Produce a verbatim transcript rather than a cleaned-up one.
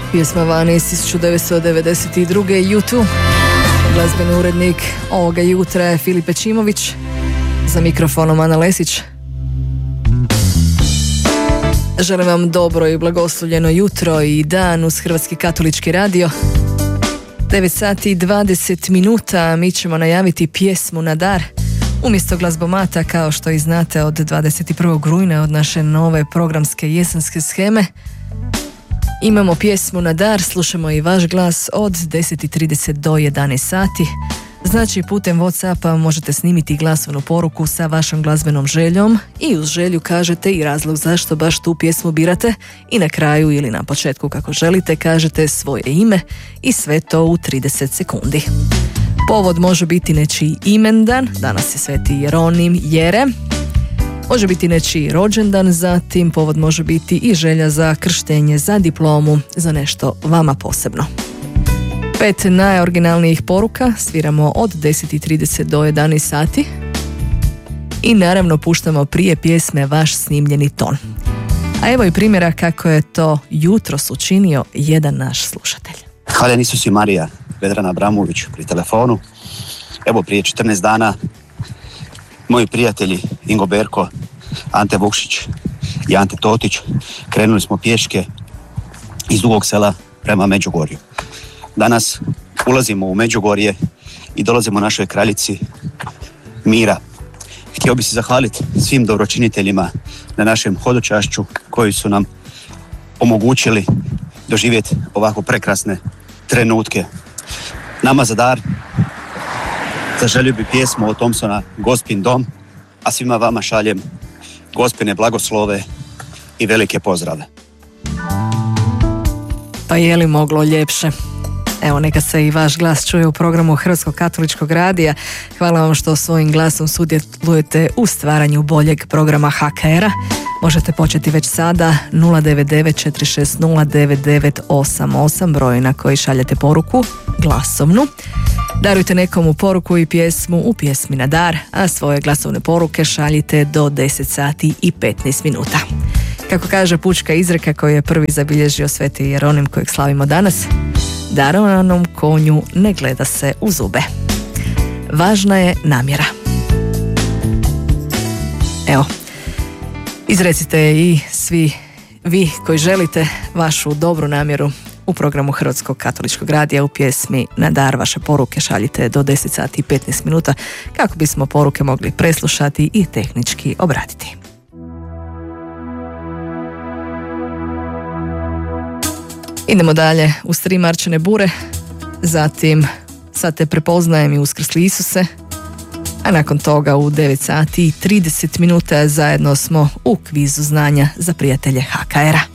Pjesma Vane iz tisuću devetsto devedeset druge. U dva. Glazbeni urednik ovoga jutra je Filip Čimović. Za mikrofonom Ana Lesić. Želim vam dobro i blagoslovljeno jutro i dan uz Hrvatski katolički radio. devet sati i dvadeset minuta, mi ćemo najaviti pjesmu na dar. Umjesto glazbomata, kao što i znate, od dvadeset prvog rujna od naše nove programske jesenske sheme, imamo pjesmu na dar, slušamo i vaš glas od deset i trideset do jedanaest sati. Znači, putem WhatsAppa možete snimiti glasovnu poruku sa vašom glazbenom željom i uz želju kažete i razlog zašto baš tu pjesmu birate i na kraju ili na početku, kako želite, kažete svoje ime i sve to u trideset sekundi. Povod može biti nečiji imendan, danas je Sveti Jeronim Jere. Može biti nečiji rođendan, zatim povod može biti i želja za krštenje, za diplomu, za nešto vama posebno. Pet najoriginalnijih poruka sviramo od deset i trideset do jedanaest sati i naravno puštamo prije pjesme vaš snimljeni ton. A evo i primjera kako je to jutros učinio jedan naš slušatelj. Hvala Isus i Marija, Vedrana Abramović pri telefonu. Evo prije četrnaest dana moji prijatelji Ingo Berko, Ante Vukšić i Ante Totić krenuli smo pješke iz Dugog Sela prema Međugorju. Danas ulazimo u Međugorje i dolazimo našoj kraljici mira. Htio bih se zahvaliti svim dobročiniteljima na našem hodočašću koji su nam omogućili doživjeti ovako prekrasne trenutke. Nama za dar zaželio bi pjesmu od Thompsona Gospin dom, a svima vama šaljem Gospine blagoslove i velike pozdrave. Pa je li moglo ljepše? Evo, neka se i vaš glas čuje u programu Hrvatskog katoličkog radija. Hvala vam što svojim glasom sudjelujete u stvaranju boljeg programa H K R-a. Možete početi već sada nula devet devet četiri šest nula devet devet osam osam, broj na koji šaljete poruku glasovnu. Darujte nekomu poruku i pjesmu u pjesmi na dar, a svoje glasovne poruke šaljite do deset sati i petnaest minuta. Kako kaže pučka izreka koju je prvi zabilježio Sveti Jeronim kojeg slavimo danas, darovanom konju ne gleda se u zube. Važna je namjera. Evo, izrecite i svi vi koji želite vašu dobru namjeru u programu Hrvatskog katoličkog radija u pjesmi na dar. Vaše poruke šaljite do deset sati i petnaest minuta kako bismo poruke mogli preslušati i tehnički obraditi. Idemo dalje uz tri Marčine bure, zatim Sad te prepoznajem i Uskrsli Isuse, a nakon toga u devet sati i trideset minuta zajedno smo u kvizu znanja za prijatelje H K R-a.